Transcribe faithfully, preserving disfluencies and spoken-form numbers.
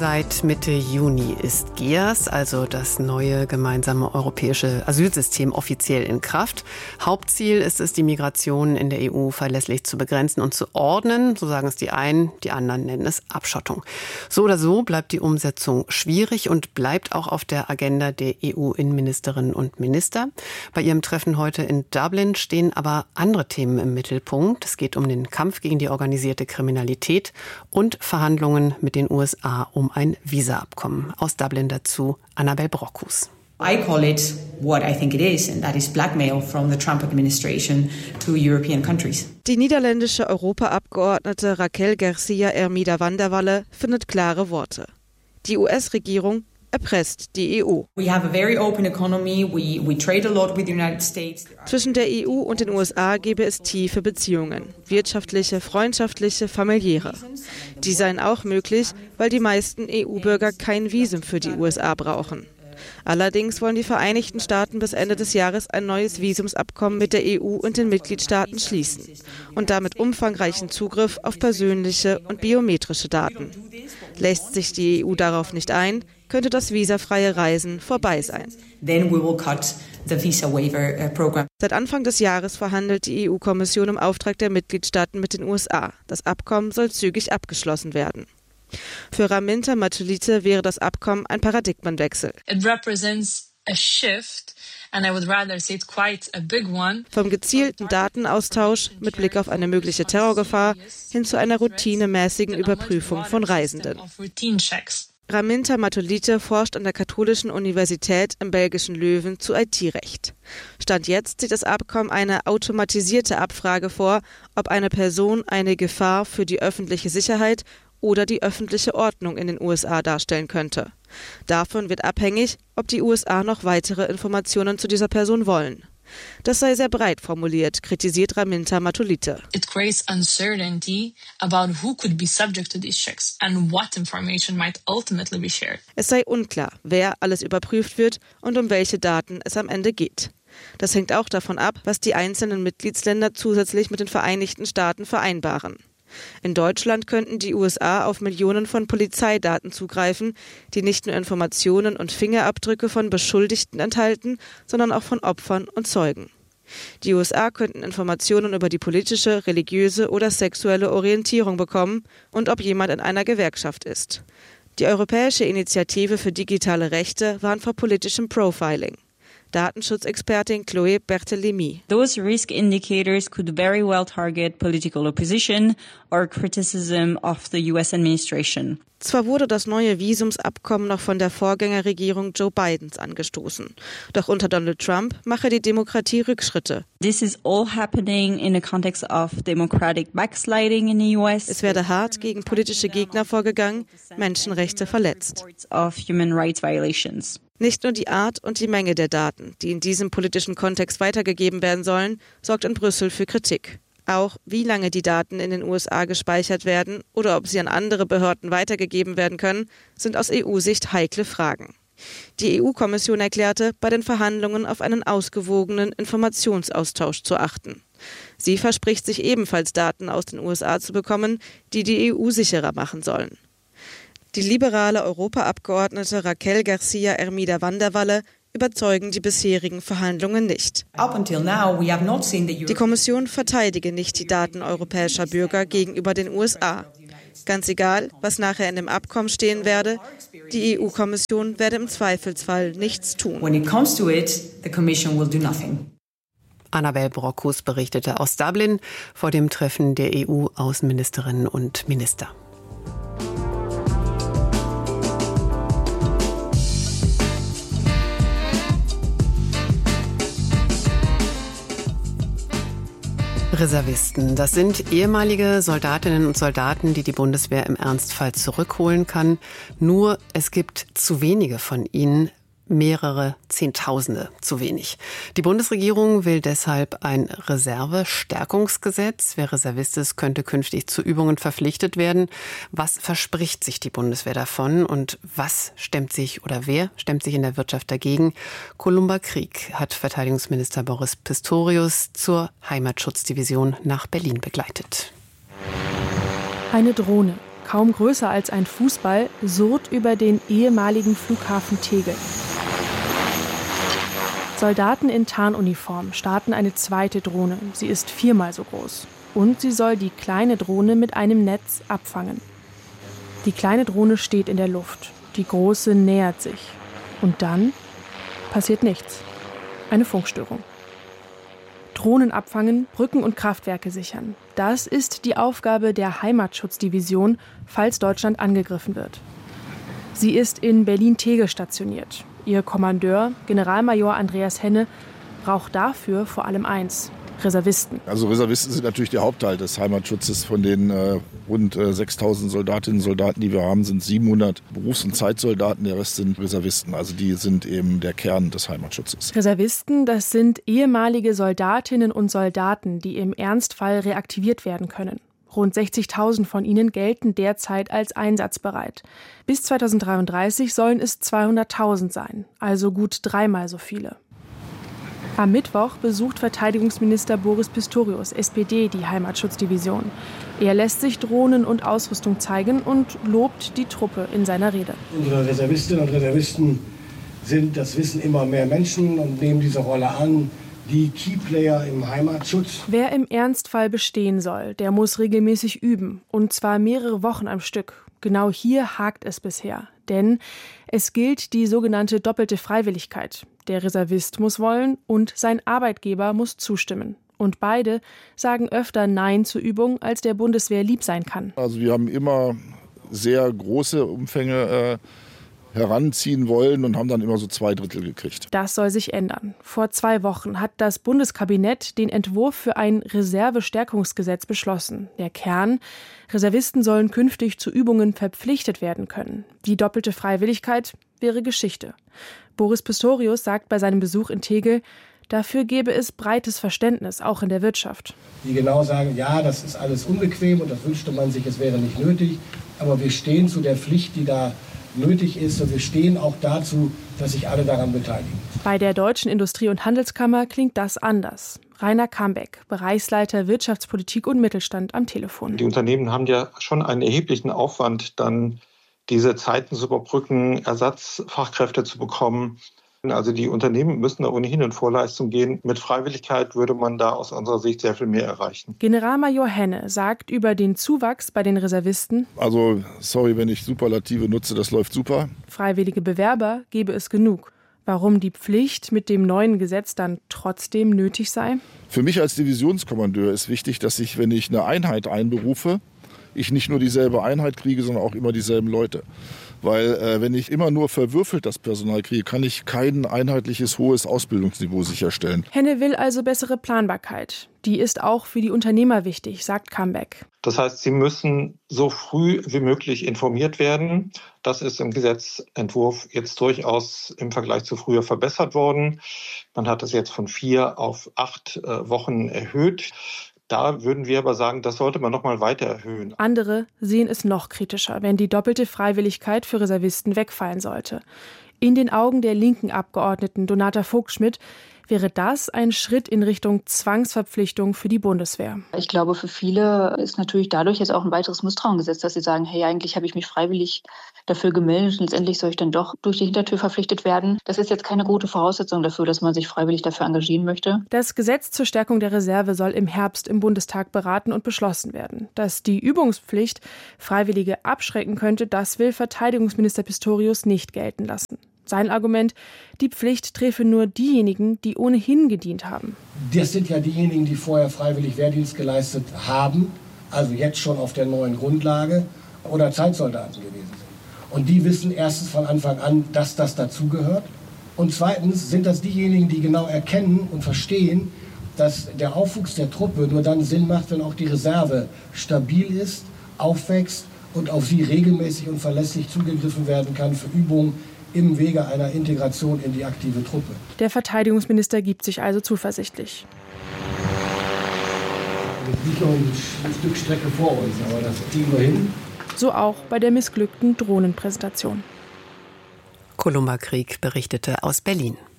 Seit Mitte Juni ist G E A S, also das neue gemeinsame europäische Asylsystem, offiziell in Kraft. Hauptziel ist es, die Migration in der E U verlässlich zu begrenzen und zu ordnen. So sagen es die einen, die anderen nennen es Abschottung. So oder so bleibt die Umsetzung schwierig und bleibt auch auf der Agenda der E U-Innenministerinnen und Minister. Bei ihrem Treffen heute in Dublin stehen aber andere Themen im Mittelpunkt. Es geht um den Kampf gegen die organisierte Kriminalität und Verhandlungen mit den U S A um ein Visa-Abkommen. Aus Dublin dazu Annabel Brockhus. I call it what I think it is, and that is blackmail from the Trump administration to European countries. Die niederländische Europaabgeordnete Raquel García Hermida van der Walle findet klare Worte. Die U S-Regierung erpresst die E U. We have a very open economy. We we trade a lot with the United States. Zwischen der E U und den U S A gebe es tiefe Beziehungen, wirtschaftliche, freundschaftliche, familiäre. Die seien auch möglich, weil die meisten E U-Bürger kein Visum für die U S A brauchen. Allerdings wollen die Vereinigten Staaten bis Ende des Jahres ein neues Visumsabkommen mit der E U und den Mitgliedstaaten schließen und damit umfangreichen Zugriff auf persönliche und biometrische Daten. Lässt sich die E U darauf nicht ein, könnte das visafreie Reisen vorbei sein. Then we will cut the visa waiver program. Seit Anfang des Jahres verhandelt die E U-Kommission im Auftrag der Mitgliedstaaten mit den U S A. Das Abkommen soll zügig abgeschlossen werden. Für Raminta Matulite wäre das Abkommen ein Paradigmenwechsel. It represents a shift, and I would rather say it's quite a big one. Vom gezielten Datenaustausch mit Blick auf eine mögliche Terrorgefahr hin zu einer routinemäßigen Überprüfung von Reisenden. Raminta Matulite forscht an der Katholischen Universität im belgischen Löwen zu I T-Recht. Stand jetzt sieht das Abkommen eine automatisierte Abfrage vor, ob eine Person eine Gefahr für die öffentliche Sicherheit oder die öffentliche Ordnung in den U S A darstellen könnte. Davon wird abhängig, ob die U S A noch weitere Informationen zu dieser Person wollen. Das sei sehr breit formuliert, kritisiert Raminta Matulite. It creates uncertainty about who could be subject to these checks and what information might ultimately be shared. Es sei unklar, wer alles überprüft wird und um welche Daten es am Ende geht. Das hängt auch davon ab, was die einzelnen Mitgliedsländer zusätzlich mit den Vereinigten Staaten vereinbaren. In Deutschland könnten die U S A auf Millionen von Polizeidaten zugreifen, die nicht nur Informationen und Fingerabdrücke von Beschuldigten enthalten, sondern auch von Opfern und Zeugen. Die U S A könnten Informationen über die politische, religiöse oder sexuelle Orientierung bekommen und ob jemand in einer Gewerkschaft ist. Die Europäische Initiative für digitale Rechte warnt vor politischem Profiling. Datenschutzexpertin Chloé Berthelemy. Those risk indicators could very well target political opposition or criticism of the U S administration. Zwar wurde das neue Visumsabkommen noch von der Vorgängerregierung Joe Bidens angestoßen, doch unter Donald Trump mache die Demokratie Rückschritte. This is all happening in the context of democratic backsliding in the U S. Es werde hart gegen politische Gegner vorgegangen, Menschenrechte verletzt. Of human rights violations. Nicht nur die Art und die Menge der Daten, die in diesem politischen Kontext weitergegeben werden sollen, sorgt in Brüssel für Kritik. Auch wie lange die Daten in den U S A gespeichert werden oder ob sie an andere Behörden weitergegeben werden können, sind aus E U-Sicht heikle Fragen. Die E U-Kommission erklärte, bei den Verhandlungen auf einen ausgewogenen Informationsaustausch zu achten. Sie verspricht sich ebenfalls Daten aus den U S A zu bekommen, die die E U sicherer machen sollen. Die liberale Europaabgeordnete Raquel García Hermida van der Walle überzeugen die bisherigen Verhandlungen nicht. Die Kommission verteidige nicht die Daten europäischer Bürger gegenüber den U S A. Ganz egal, was nachher in dem Abkommen stehen werde, die E U-Kommission werde im Zweifelsfall nichts tun. When it comes to it, the Commission will do nothing. Annabel Brockhus berichtete aus Dublin vor dem Treffen der E U-Außenministerinnen und Minister. Reservisten. Das sind ehemalige Soldatinnen und Soldaten, die die Bundeswehr im Ernstfall zurückholen kann. Nur es gibt zu wenige von ihnen, mehrere Zehntausende zu wenig. Die Bundesregierung will deshalb ein Reservestärkungsgesetz. Wer Reservist ist, könnte künftig zu Übungen verpflichtet werden. Was verspricht sich die Bundeswehr davon und was stemmt sich oder wer stemmt sich in der Wirtschaft dagegen? Columba Krieg hat Verteidigungsminister Boris Pistorius zur Heimatschutzdivision nach Berlin begleitet. Eine Drohne. kaum größer als ein Fußball, surrt über den ehemaligen Flughafen Tegel. Soldaten in Tarnuniform starten eine zweite Drohne. Sie ist viermal so groß. Und sie soll die kleine Drohne mit einem Netz abfangen. Die kleine Drohne steht in der Luft. Die große nähert sich. Und dann passiert nichts. Eine Funkstörung. Drohnen abfangen, Brücken und Kraftwerke sichern. Das ist die Aufgabe der Heimatschutzdivision, falls Deutschland angegriffen wird. Sie ist in Berlin-Tegel stationiert. Ihr Kommandeur, Generalmajor Andreas Henne, braucht dafür vor allem eins: Reservisten. Also Reservisten sind natürlich der Hauptteil des Heimatschutzes. Von den äh, rund äh, sechstausend Soldatinnen und Soldaten, die wir haben, sind siebenhundert Berufs- und Zeitsoldaten. Der Rest sind Reservisten. Also die sind eben der Kern des Heimatschutzes. Reservisten, das sind ehemalige Soldatinnen und Soldaten, die im Ernstfall reaktiviert werden können. Rund sechzigtausend von ihnen gelten derzeit als einsatzbereit. Bis zweitausenddreiunddreißig sollen es zweihunderttausend sein, also gut dreimal so viele. Am Mittwoch besucht Verteidigungsminister Boris Pistorius, S P D, die Heimatschutzdivision. Er lässt sich Drohnen und Ausrüstung zeigen und lobt die Truppe in seiner Rede. Unsere Reservistinnen und Reservisten sind, das wissen immer mehr Menschen und nehmen diese Rolle an, die Keyplayer im Heimatschutz. Wer im Ernstfall bestehen soll, der muss regelmäßig üben, und zwar mehrere Wochen am Stück. Genau hier hakt es bisher, denn es gilt die sogenannte doppelte Freiwilligkeit. Der Reservist muss wollen und sein Arbeitgeber muss zustimmen. Und beide sagen öfter Nein zur Übung, als der Bundeswehr lieb sein kann. Also wir haben immer sehr große Umfänge äh, heranziehen wollen und haben dann immer so zwei Drittel gekriegt. Das soll sich ändern. Vor zwei Wochen hat das Bundeskabinett den Entwurf für ein Reservestärkungsgesetz beschlossen. Der Kern: Reservisten sollen künftig zu Übungen verpflichtet werden können. Die doppelte Freiwilligkeit wäre Geschichte. Boris Pistorius sagt bei seinem Besuch in Tegel, dafür gebe es breites Verständnis, auch in der Wirtschaft. Die genau sagen, ja, das ist alles unbequem und das wünschte man sich, es wäre nicht nötig. Aber wir stehen zu der Pflicht, die da nötig ist, und wir stehen auch dazu, dass sich alle daran beteiligen. Bei der Deutschen Industrie- und Handelskammer klingt das anders. Rainer Kambeck, Bereichsleiter Wirtschaftspolitik und Mittelstand, am Telefon. Die Unternehmen haben ja schon einen erheblichen Aufwand, dann diese Zeiten zu überbrücken, Ersatzfachkräfte zu bekommen. Also die Unternehmen müssen da ohnehin in Vorleistung gehen. Mit Freiwilligkeit würde man da aus unserer Sicht sehr viel mehr erreichen. Generalmajor Henne sagt über den Zuwachs bei den Reservisten: Also sorry, wenn ich Superlative nutze, das läuft super. Freiwillige Bewerber gebe es genug. Warum die Pflicht mit dem neuen Gesetz dann trotzdem nötig sei? Für mich als Divisionskommandeur ist wichtig, dass ich, wenn ich eine Einheit einberufe, ich nicht nur dieselbe Einheit kriege, sondern auch immer dieselben Leute. Weil äh, wenn ich immer nur verwürfelt das Personal kriege, kann ich kein einheitliches, hohes Ausbildungsniveau sicherstellen. Henne will also bessere Planbarkeit. Die ist auch für die Unternehmer wichtig, sagt Kambeck. Das heißt, sie müssen so früh wie möglich informiert werden. Das ist im Gesetzentwurf jetzt durchaus im Vergleich zu früher verbessert worden. Man hat es jetzt von vier auf acht äh, Wochen erhöht. Da würden wir aber sagen, das sollte man noch mal weiter erhöhen. Andere sehen es noch kritischer, wenn die doppelte Freiwilligkeit für Reservisten wegfallen sollte. In den Augen der linken Abgeordneten Donata Vogt-Schmidt wäre das ein Schritt in Richtung Zwangsverpflichtung für die Bundeswehr. Ich glaube, für viele ist natürlich dadurch jetzt auch ein weiteres Misstrauen gesetzt, dass sie sagen, hey, eigentlich habe ich mich freiwillig dafür gemeldet und letztendlich soll ich dann doch durch die Hintertür verpflichtet werden. Das ist jetzt keine gute Voraussetzung dafür, dass man sich freiwillig dafür engagieren möchte. Das Gesetz zur Stärkung der Reserve soll im Herbst im Bundestag beraten und beschlossen werden. Dass die Übungspflicht Freiwillige abschrecken könnte, das will Verteidigungsminister Pistorius nicht gelten lassen. Sein Argument: Die Pflicht treffe nur diejenigen, die ohnehin gedient haben. Das sind ja diejenigen, die vorher freiwillig Wehrdienst geleistet haben, also jetzt schon auf der neuen Grundlage, oder Zeitsoldaten gewesen sind. Und die wissen erstens von Anfang an, dass das dazugehört. Und zweitens sind das diejenigen, die genau erkennen und verstehen, dass der Aufwuchs der Truppe nur dann Sinn macht, wenn auch die Reserve stabil ist, aufwächst und auf sie regelmäßig und verlässlich zugegriffen werden kann für Übungen im Wege einer Integration in die aktive Truppe. Der Verteidigungsminister gibt sich also zuversichtlich. Es liegt noch ein Stück Strecke vor uns, aber das kriegen wir hin. So auch bei der missglückten Drohnenpräsentation. Columba Krieg berichtete aus Berlin.